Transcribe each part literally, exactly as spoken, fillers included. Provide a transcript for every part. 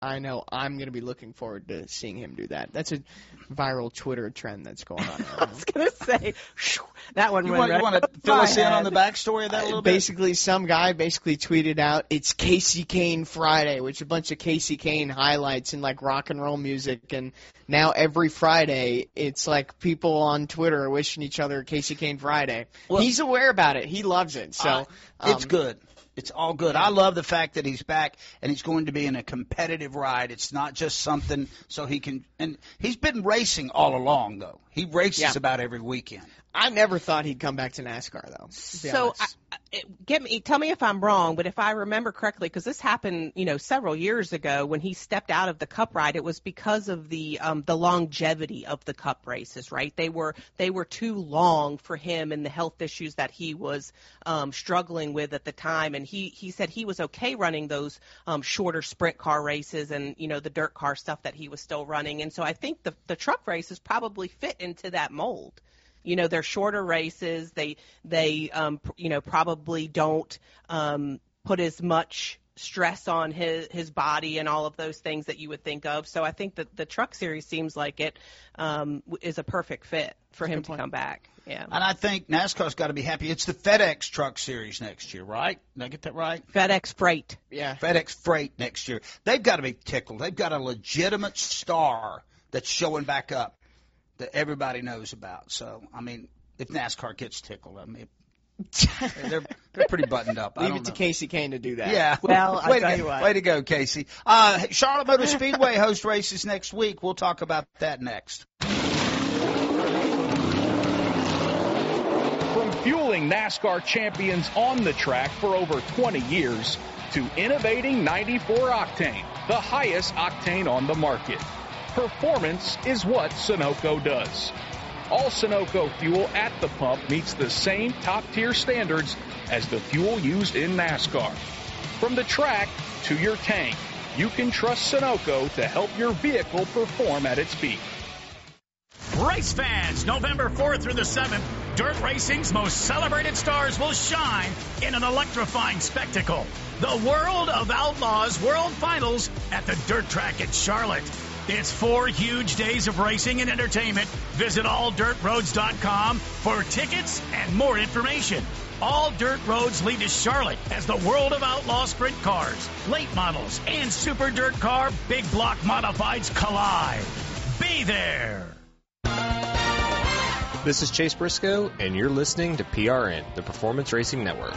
I know I'm going to be looking forward to seeing him do that. That's a viral Twitter trend that's going on. I was going to say, that one You went want, right you want to fill us in on the backstory of that a little bit? Basically, some guy basically tweeted out, it's Casey Kane Friday, which is a bunch of Casey Kane highlights in, like, rock and roll music. And now every Friday, it's like people on Twitter are wishing each other Casey Kane Friday. Well, he's aware about it. He loves it. So uh, It's um, good. It's all good. I love the fact that he's back and he's going to be in a competitive ride. It's not just something so he can – and he's been racing all along, though. He races Yeah. about every weekend. I never thought he'd come back to NASCAR, though. to be So, honest. I, I, get me, tell me if I'm wrong, but if I remember correctly, because this happened, you know, several years ago when he stepped out of the Cup ride, it was because of the um, the longevity of the Cup races, right? They were they were too long for him and the health issues that he was um, struggling with at the time, and he he said he was okay running those um, shorter sprint car races and you know the dirt car stuff that he was still running, and so I think the the truck races probably fit into that mold. You know, they're shorter races. They, they, um, pr- you know, probably don't um, put as much stress on his his body and all of those things that you would think of. So I think that the Truck Series seems like it um, is a perfect fit for That's a him good to point. come back. Yeah. And I think NASCAR's got to be happy. It's the FedEx Truck Series next year, right? Did I get that right? FedEx Freight. yeah. FedEx Freight next year. They've got to be tickled. They've got a legitimate star that's showing back up that everybody knows about. So, I mean, if NASCAR gets tickled, I mean, they're they're pretty buttoned up. I Leave don't it to know. Casey Kane to do that. Yeah. Well, I'll way, tell to you go, what. way to go, Casey. Uh, Charlotte Motor Speedway host races next week. We'll talk about that next. From fueling NASCAR champions on the track for over twenty years to innovating ninety-four octane, the highest octane on the market. Performance is what Sunoco does. All Sunoco fuel at the pump meets the same top-tier standards as the fuel used in NASCAR. From the track to your tank, you can trust Sunoco to help your vehicle perform at its peak. Race fans, November fourth through the seventh, dirt racing's most celebrated stars will shine in an electrifying spectacle. The World of Outlaws World Finals at the dirt track at Charlotte. It's four huge days of racing and entertainment. Visit all dirt roads dot com for tickets and more information. All dirt roads lead to Charlotte as the World of Outlaw sprint cars, late models, and super dirt car big block modifieds collide. Be there. This is Chase Briscoe, and you're listening to P R N, the Performance Racing Network.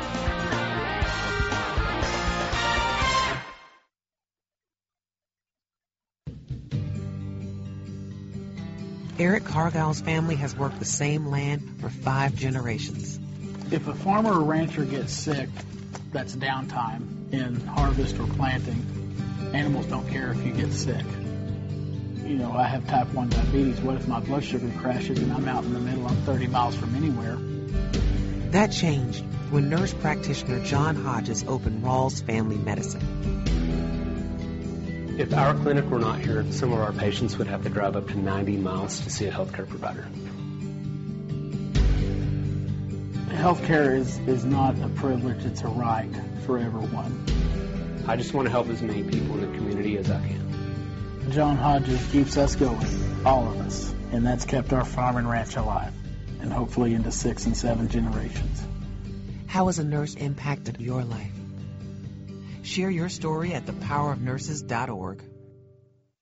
Eric Cargill's family has worked the same land for five generations. If a farmer or rancher gets sick, that's downtime in harvest or planting. Animals don't care if you get sick. You know, I have type one diabetes. What if my blood sugar crashes and I'm out in the middle, I'm thirty miles from anywhere? That changed when nurse practitioner John Hodges opened Rawls Family Medicine. If our clinic were not here, some of our patients would have to drive up to ninety miles to see a healthcare provider. Healthcare is, is not a privilege, it's a right for everyone. I just want to help as many people in the community as I can. John Hodges keeps us going, all of us, and that's kept our farm and ranch alive, and hopefully into six and seven generations. How has a nurse impacted your life? Share your story at the power of nurses dot org.